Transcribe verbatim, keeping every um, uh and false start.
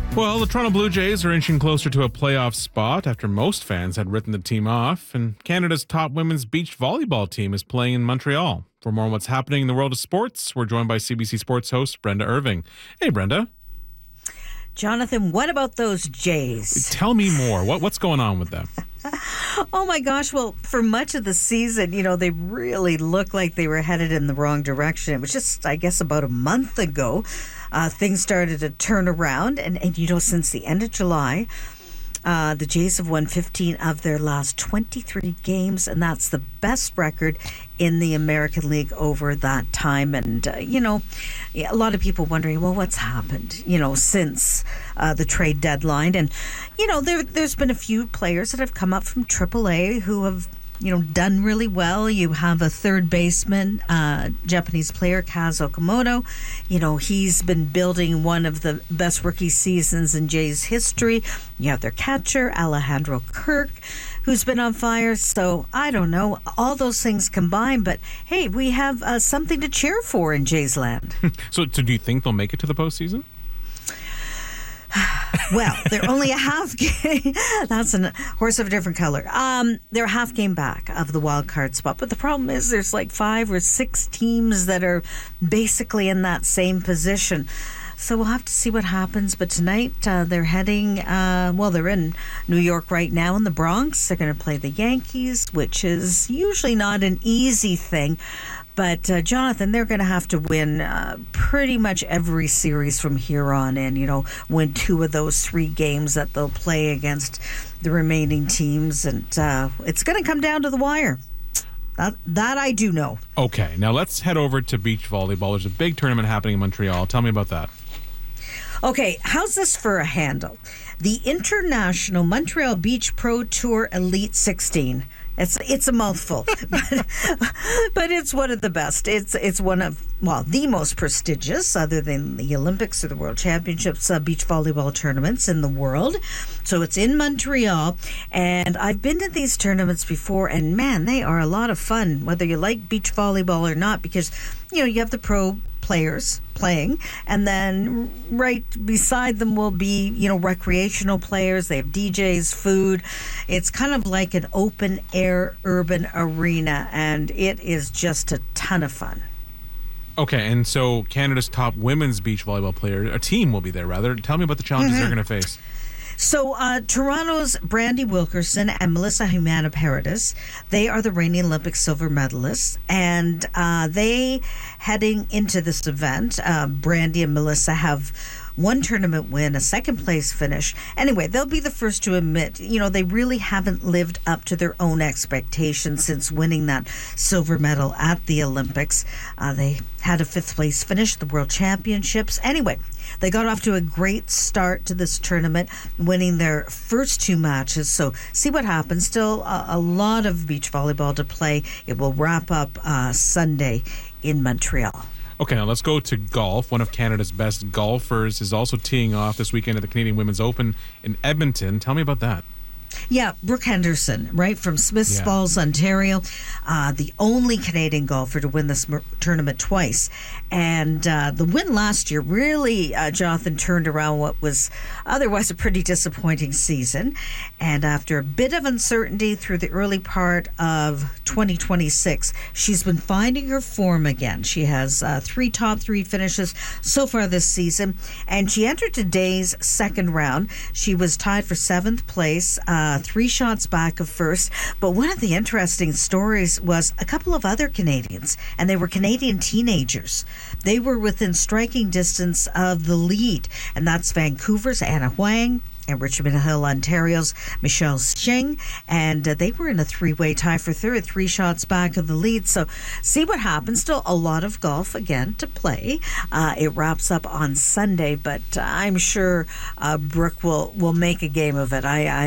Well, the Toronto Blue Jays are inching closer to a playoff spot after most fans had written the team off, and Canada's top women's beach volleyball team is playing in Montreal. For more on what's happening in the world of sports, we're joined by C B C Sports host Brenda Irving. Hey, Brenda. Jonathan, what about those Jays? Tell me more. What What's going on with them? Oh my gosh, well, for much of the season, you know, they really looked like they were headed in the wrong direction. It was just, I guess, about a month ago, uh, things started to turn around. And, and, you know, since the end of July, uh, the Jays have won fifteen of their last twenty-three games, and that's the best record in the American League over that time. And, uh, you know, a lot of people wondering, well, what's happened, you know, since uh, the trade deadline. And, you know, there, there's been a few players that have come up from triple A who have, you know, done really well. You have a third baseman, uh, Japanese player, Kaz Okamoto. You know, he's been building one of the best rookie seasons in Jays history. You have their catcher, Alejandro Kirk, who's been on fire. So, I don't know, all those things combined. But, hey, we have uh, something to cheer for in Jays land. so, so, do you think they'll make it to the postseason? Well, they're only a half game. That's a horse of a different color. Um, they're a half game back of the wild card spot. But the problem is there's like five or six teams that are basically in that same position. So we'll have to see what happens. But tonight uh, they're heading, uh, well, they're in New York right now in the Bronx. They're going to play the Yankees, which is usually not an easy thing. But, uh, Jonathan, they're going to have to win uh, pretty much every series from here on in, you know, win two of those three games that they'll play against the remaining teams. And uh, it's going to come down to the wire. That, that I do know. Okay, now let's head over to beach volleyball. There's a big tournament happening in Montreal. Tell me about that. Okay, how's this for a handle? The International Montreal Beach Pro Tour Elite sixteen. It's it's a mouthful, but, but it's one of the best. It's it's one of, well, the most prestigious, other than the Olympics or the World Championships, uh, beach volleyball tournaments in the world. So it's in Montreal, and I've been to these tournaments before, and man, they are a lot of fun, whether you like beach volleyball or not, because, you know, you have the pro players playing, and then right beside them will be, you know, recreational players. They have D Js, food. It's kind of like an open air urban arena, and it is just a ton of fun. Okay, and so Canada's top women's beach volleyball player, a team will be there rather. Tell me about the challenges mm-hmm. they're going to face. So uh, Toronto's Brandy Wilkerson and Melissa Humana Paredes, they are the reigning Olympic silver medalists, and uh, they, heading into this event, uh, Brandy and Melissa have one tournament win, a second place finish. Anyway, they'll be the first to admit, you know, they really haven't lived up to their own expectations since winning that silver medal at the Olympics. Uh, they had a fifth place finish at the World Championships. Anyway, they got off to a great start to this tournament, winning their first two matches. So see what happens. Still a, a lot of beach volleyball to play. It will wrap up uh, Sunday in Montreal. Okay, now let's go to golf. One of Canada's best golfers is also teeing off this weekend at the Canadian Women's Open in Edmonton. Tell me about that. Yeah, Brooke Henderson, right, from Smiths yeah. Falls, Ontario, uh, the only Canadian golfer to win this m- tournament twice. And uh, the win last year really, uh, Jonathan, turned around what was otherwise a pretty disappointing season. And after a bit of uncertainty through the early part of twenty twenty-six, she's been finding her form again. She has uh, three top three finishes so far this season. And she entered today's second round. She was tied for seventh place. Uh, Uh, three shots back of first. But one of the interesting stories was a couple of other Canadians, and they were Canadian teenagers. They were within striking distance of the lead, and that's Vancouver's Anna Huang and Richmond Hill, Ontario's Michelle Shing, and uh, they were in a three-way tie for third, three shots back of the lead. So see what happens. Still a lot of golf again to play. Uh, it wraps up on Sunday, but uh, I'm sure uh, Brooke will, will make a game of it. I, I